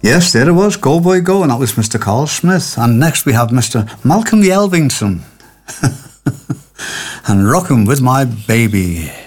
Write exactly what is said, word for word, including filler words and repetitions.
Yes, there it was, Go Boy Go, and that was Mister Carl Smith. And next we have Mister Malcolm Yelvington. And Rockin' With My Baby.